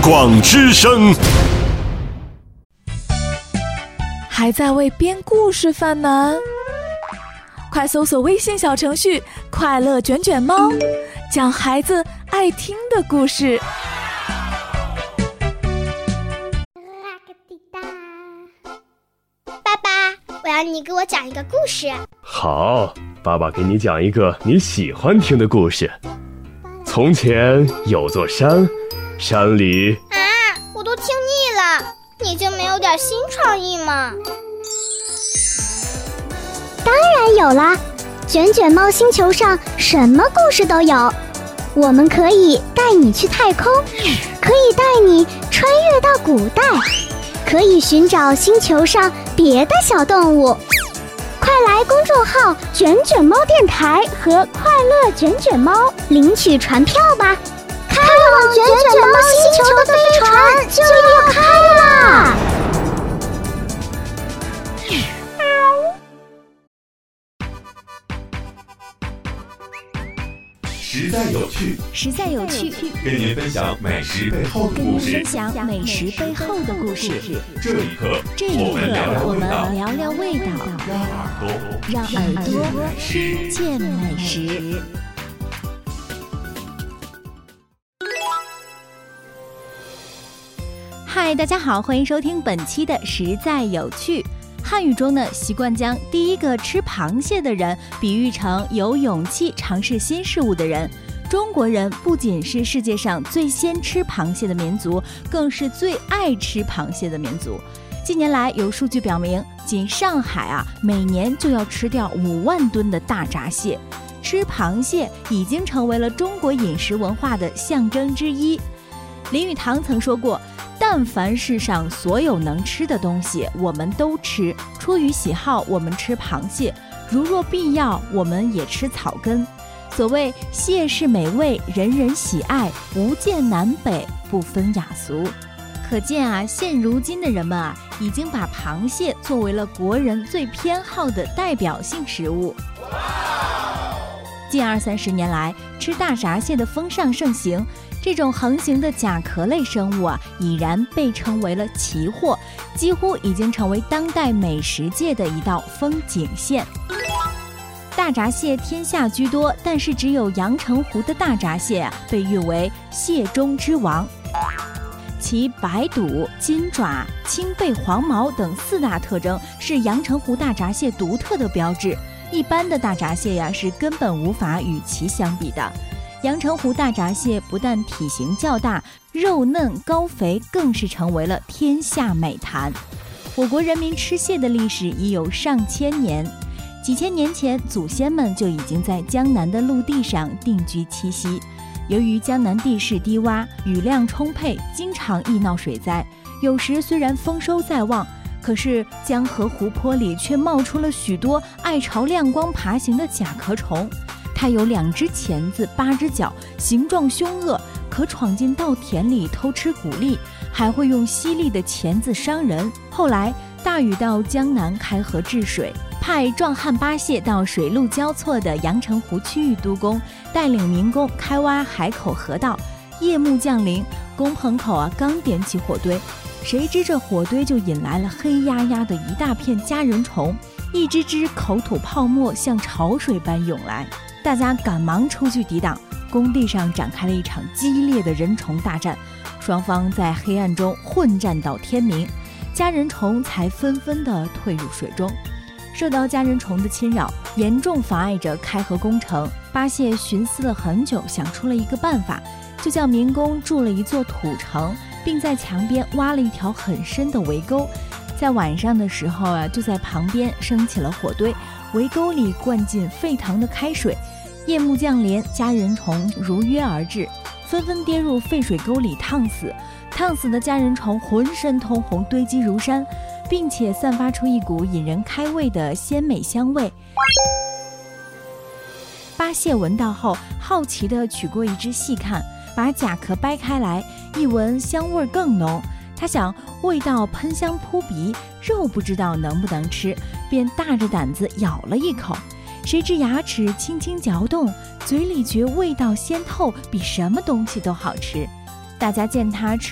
广之声。 还在为编故事犯难？快搜索微信小程序快乐卷卷猫，讲孩子爱听的故事。 爸爸，我要你给我讲一个故事。 好，爸爸给你讲一个你喜欢听的故事。从前有座山，山里…… 我都听腻了，你就没有点新创意吗？ 当然有啦，卷卷猫星球上什么故事都有。我们可以带你去太空，可以带你穿越到古代，可以寻找星球上别的小动物。快来公众号卷卷猫电台和快乐卷卷猫领取船票吧，开往卷卷猫星球的飞船就要开啦！ 实在有趣， 实在有趣， 跟您分享美食背后的故事。这一刻，我们聊聊味道， 让耳朵听见美食。嗨，大家好，欢迎收听本期的实在有趣。汉语中呢，习惯将第一个吃螃蟹的人比喻成有勇气尝试新事物的人。中国人不仅是世界上最先吃螃蟹的民族，更是最爱吃螃蟹的民族。近年来有数据表明，仅上海每年就要吃掉5万吨的大闸蟹。吃螃蟹已经成为了中国饮食文化的象征之一。林语堂曾说过，但凡世上所有能吃的东西我们都吃，出于喜好我们吃螃蟹，如若必要我们也吃草根。所谓蟹是美味，人人喜爱，无见南北，不分雅俗。可见现如今的人们已经把螃蟹作为了国人最偏好的代表性食物。近20-30年来，吃大闸蟹的风尚盛行，这种横行的甲壳类生物已然被称为了奇货，几乎已经成为当代美食界的一道风景线。大闸蟹天下居多，但是只有阳澄湖的大闸蟹被誉为蟹中之王。其白肚、金爪、青背黄毛等4大特征是阳澄湖大闸蟹独特的标志，一般的大闸蟹是根本无法与其相比的。阳澄湖大闸蟹不但体型较大，肉嫩高肥，更是成为了天下美谈。我国人民吃蟹的历史已有上千年，几千年前祖先们就已经在江南的陆地上定居栖息。由于江南地势低洼，雨量充沛，经常易闹水灾，有时虽然丰收在望，可是江河湖泊里却冒出了许多爱朝亮光爬行的甲壳虫。它有2只钳子，8只脚，形状凶恶，可闯进稻田里偷吃谷粒，还会用犀利的钳子伤人。后来大禹到江南开河治水，派壮汉八蟹到水陆交错的阳澄湖区域督工，带领民工开挖海口河道。夜幕降临，工棚口刚点起火堆，谁知这火堆就引来了黑压压的一大片家人虫，一只只口吐泡沫，像潮水般涌来。大家赶忙出去抵挡，工地上展开了一场激烈的人虫大战，双方在黑暗中混战到天明，家人虫才纷纷地退入水中。受到家人虫的侵扰，严重妨碍着开河工程。八蟹寻思了很久，想出了一个办法，就叫民工筑了一座土城，并在墙边挖了一条很深的围沟。在晚上的时候就在旁边升起了火堆，围沟里灌进沸腾的开水。夜幕降临，家人虫如约而至，纷纷跌入沸水沟里烫死。烫死的家人虫浑身通红，堆积如山，并且散发出一股引人开胃的鲜美香味。八蟹闻到后，好奇地取过一只细看，把甲壳掰开来，一闻香味更浓。他想味道喷香扑鼻，肉不知道能不能吃，便大着胆子咬了一口。谁知牙齿轻轻嚼动，嘴里觉味道鲜透，比什么东西都好吃。大家见他吃